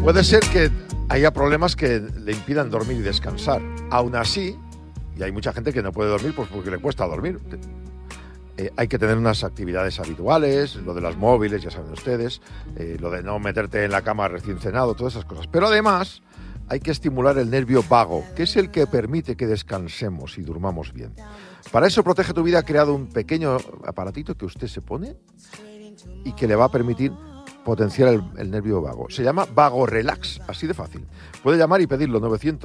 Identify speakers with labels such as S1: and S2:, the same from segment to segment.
S1: Puede ser que haya problemas que le impidan dormir y descansar. Aún así, y hay mucha gente que no puede dormir pues porque le cuesta dormir. Hay que tener unas actividades habituales, lo de las móviles, ya saben ustedes, lo de no meterte en la cama recién cenado, todas esas cosas. Pero además hay que estimular el nervio vago, que es el que permite que descansemos y durmamos bien. Para eso Protege tu Vida ha creado un pequeño aparatito que usted se pone y que le va a permitir potenciar el nervio vago. Se llama Vago Relax, así de fácil. Puede llamar y pedirlo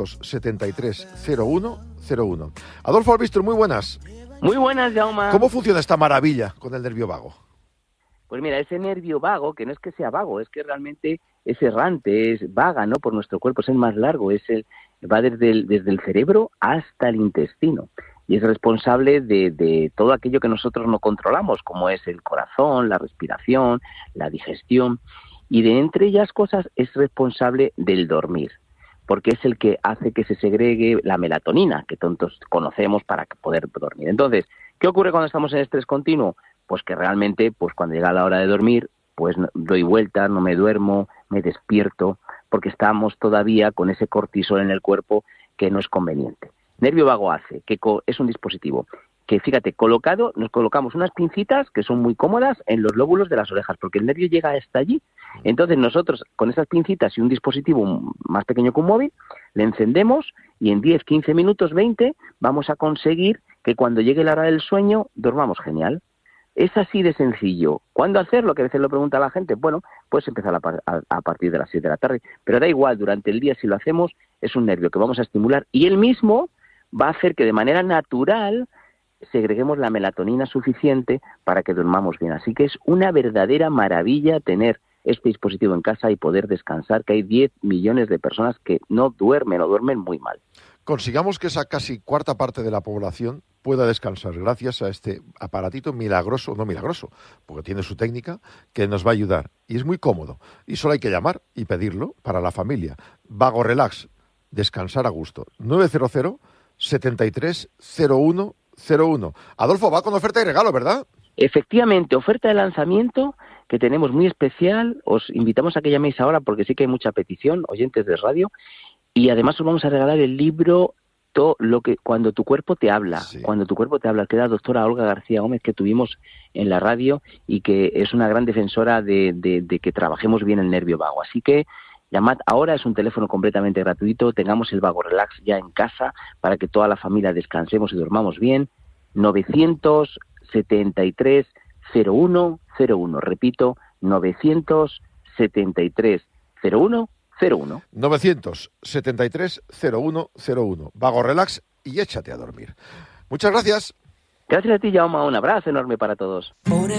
S1: 973-0101. Adolfo Albistur, muy buenas.
S2: Muy buenas, Jaume.
S1: ¿Cómo funciona esta maravilla con el nervio vago?
S2: Pues mira, ese nervio vago, que no es que sea vago, es que realmente es errante, es vaga, ¿no? Por nuestro cuerpo, es el más largo, va desde el cerebro hasta el intestino. Y es responsable de todo aquello que nosotros no controlamos, como es el corazón, la respiración, la digestión. Y de entre ellas cosas es responsable del dormir, porque es el que hace que se segregue la melatonina, que tantos conocemos para poder dormir. Entonces, ¿qué ocurre cuando estamos en estrés continuo? Pues que realmente, pues cuando llega la hora de dormir, pues doy vueltas, no me duermo, me despierto, porque estamos todavía con ese cortisol en el cuerpo que no es conveniente. Nervio vago hace que es un dispositivo que, fíjate, nos colocamos unas pincitas que son muy cómodas en los lóbulos de las orejas, porque el nervio llega hasta allí. Entonces nosotros, con esas pincitas y un dispositivo más pequeño que un móvil, le encendemos y en 10, 15 minutos, 20, vamos a conseguir que cuando llegue la hora del sueño, dormamos genial. Es así de sencillo. ¿Cuándo hacerlo? Que a veces lo pregunta la gente. Bueno, puedes empezar a partir de las 7 de la tarde, pero da igual, durante el día si lo hacemos, es un nervio que vamos a estimular y él mismo va a hacer que de manera natural segreguemos la melatonina suficiente para que durmamos bien. Así que es una verdadera maravilla tener este dispositivo en casa y poder descansar, que hay 10 millones de personas que no duermen o duermen muy mal.
S1: Consigamos que esa casi cuarta parte de la población pueda descansar gracias a este aparatito milagroso, no milagroso, porque tiene su técnica, que nos va a ayudar. Y es muy cómodo. Y solo hay que llamar y pedirlo para la familia. Vago Relax, descansar a gusto. 900-73-0101. Adolfo, va con oferta y regalo, ¿verdad?
S2: Efectivamente, oferta de lanzamiento que tenemos muy especial. Os invitamos a que llaméis ahora porque sí que hay mucha petición, oyentes de radio. Y además os vamos a regalar el libro Cuando tu cuerpo te habla. Sí. Cuando tu cuerpo te habla, que es la doctora Olga García Gómez, que tuvimos en la radio y que es una gran defensora de que trabajemos bien el nervio vago. Así que llamad ahora, es un teléfono completamente gratuito, tengamos el Vago Relax ya en casa para que toda la familia descansemos y durmamos bien. 973-0101, repito, 973-0101.
S1: 973-0101. Vago Relax y échate a dormir. Muchas gracias.
S2: Gracias a ti, Jaume. Un abrazo enorme para todos.